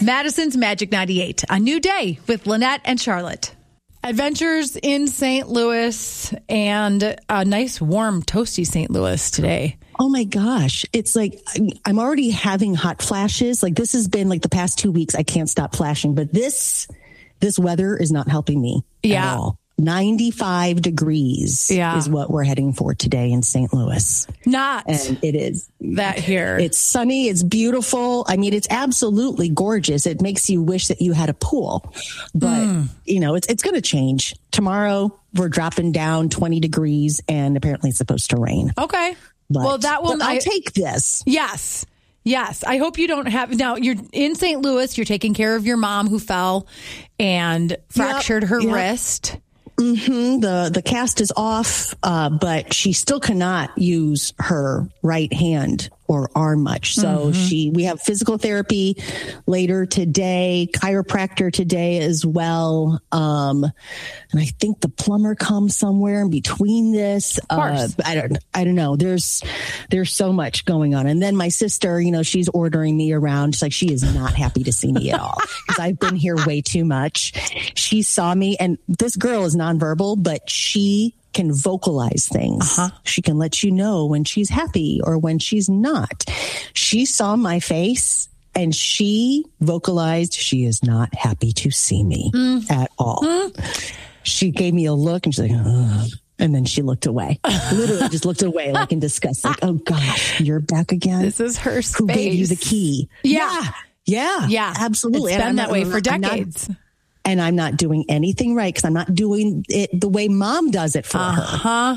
Madison's Magic 98, a new day with Lynette and Charlotte. Adventures in St. Louis and a nice, warm, toasty St. Louis today. Oh my gosh. It's like I'm already having hot flashes. Like this has been like the past 2 weeks. I can't stop flashing, but this weather is not helping me at all. 95 degrees is what we're heading for today in St. Louis. And it is that here. It's sunny. It's beautiful. I mean, it's absolutely gorgeous. It makes you wish that you had a pool, but it's going to change. Tomorrow we're dropping down 20 degrees and apparently it's supposed to rain. Okay. But I'll take this. Yes. I hope you don't have. Now, you're in St. Louis. You're taking care of your mom who fell and fractured her wrist. Mm-hmm. The cast is off, but she still cannot use her right hand or arm much. So we have physical therapy later today, chiropractor today as well. And I think the plumber comes somewhere in between this. I don't know. There's so much going on. And then my sister, she's ordering me around. She's like, she is not happy to see me at all because I've been here way too much. She saw me, and this girl is nonverbal, but she can vocalize things. She can let you know when she's happy or when she's not. She saw my face and she vocalized she is not happy to see me at all. She gave me a look and she's like, ugh. And then she looked away. Literally just looked away like in disgust. Like, oh gosh, you're back again. This is her space. Who gave you the key? Yeah, absolutely. It's been that way for decades. And I'm not doing anything right because I'm not doing it the way mom does it for her.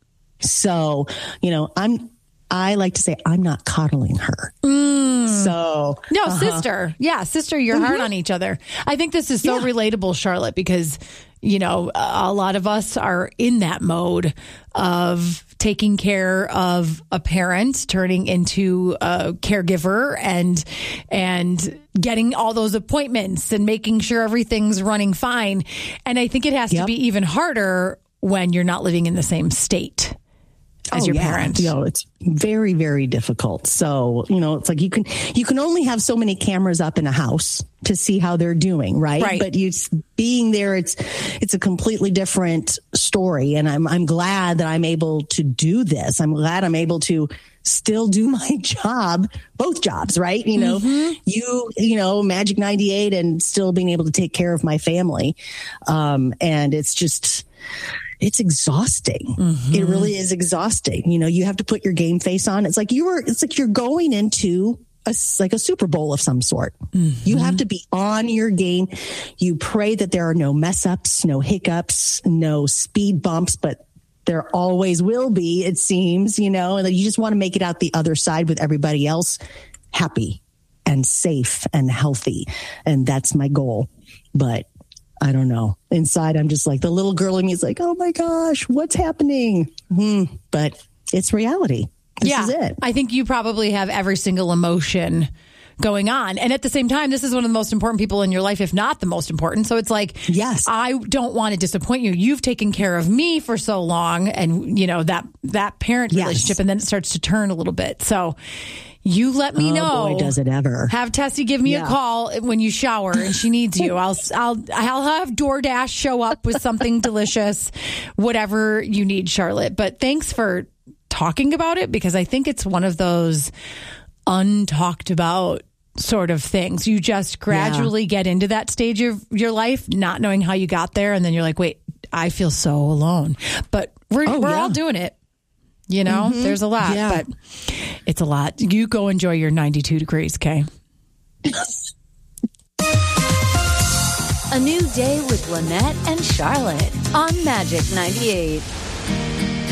So, I like to say I'm not coddling her. So sister. Yeah, sister, you're hard on each other. I think this is so relatable, Charlotte, because, a lot of us are in that mode of taking care of a parent, turning into a caregiver and getting all those appointments and making sure everything's running fine. And I think it has to be even harder when you're not living in the same state as your parent. It's very, very difficult. So, it's like you can only have so many cameras up in a house to see how they're doing, right? But being there, it's a completely different story. And I'm glad that I'm able to do this. I'm glad I'm able to still do my job, both jobs, right? Magic 98 and still being able to take care of my family. And it's exhausting. It really is exhausting. You have to put your game face on. It's like you're going into a Super Bowl of some sort. You have to be on your game. You pray that there are no mess ups, no hiccups, no speed bumps, but there always will be, it seems, and that you just want to make it out the other side with everybody else happy and safe and healthy. And that's my goal. But I don't know. Inside, I'm just like, the little girl in me is like, oh my gosh, what's happening? But it's reality. This is it. I think you probably have every single emotion going on. And at the same time, this is one of the most important people in your life, if not the most important. So it's like, I don't want to disappoint you. You've taken care of me for so long and, that parent relationship, and then it starts to turn a little bit. So you let me know. Boy, does it ever. Have Tessie give me a call when you shower and she needs you. I'll have DoorDash show up with something delicious, whatever you need, Charlotte. But thanks for talking about it, because I think it's one of those untalked about sort of things. You just gradually get into that stage of your life, not knowing how you got there. And then you're like, wait, I feel so alone. But we're all doing it. There's a lot, but it's a lot. You go enjoy your 92 degrees, okay? A new day with Lynette and Charlotte on Magic 98.